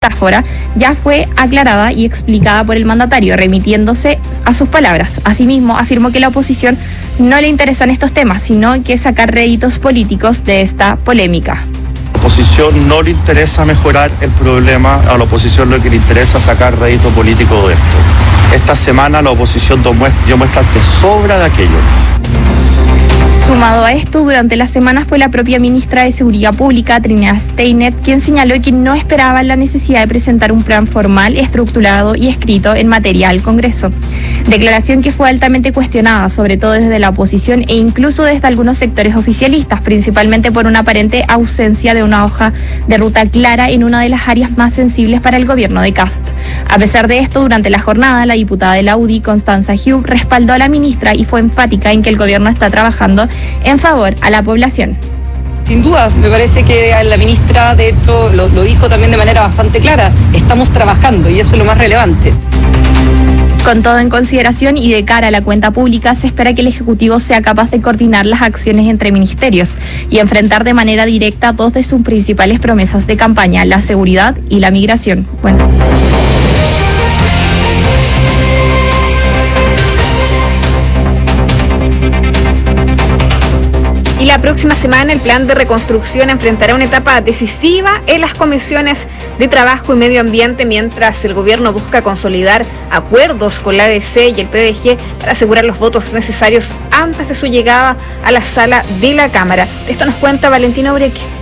metáfora ya fue aclarada y explicada por el mandatario, remitiéndose a sus palabras. Asimismo, afirmó que a la oposición no le interesan estos temas, sino que sacar réditos políticos de esta polémica. A la oposición no le interesa mejorar el problema, a la oposición lo que le interesa es sacar rédito político de esto. Esta semana la oposición dio muestras de sobra de aquello. Sumado a esto, durante las semanas fue la propia ministra de Seguridad Pública, Trinidad Steiner, quien señaló que no esperaba la necesidad de presentar un plan formal, estructurado y escrito en materia al Congreso. Declaración que fue altamente cuestionada, sobre todo desde la oposición e incluso desde algunos sectores oficialistas, principalmente por una aparente ausencia de una hoja de ruta clara en una de las áreas más sensibles para el gobierno de Kast. A pesar de esto, durante la jornada, la diputada de la UDI, Constanza Hugh, respaldó a la ministra y fue enfática en que el gobierno está trabajando en favor a la población. Sin duda, me parece que la ministra de hecho lo dijo también de manera bastante clara, estamos trabajando y eso es lo más relevante. Con todo en consideración y de cara a la cuenta pública, se espera que el Ejecutivo sea capaz de coordinar las acciones entre ministerios y enfrentar de manera directa dos de sus principales promesas de campaña, la seguridad y la migración. Y la próxima semana el plan de reconstrucción enfrentará una etapa decisiva en las comisiones de Trabajo y Medio Ambiente, mientras el gobierno busca consolidar acuerdos con la ADC y el PDG para asegurar los votos necesarios antes de su llegada a la sala de la Cámara. De esto nos cuenta Valentina Ureque.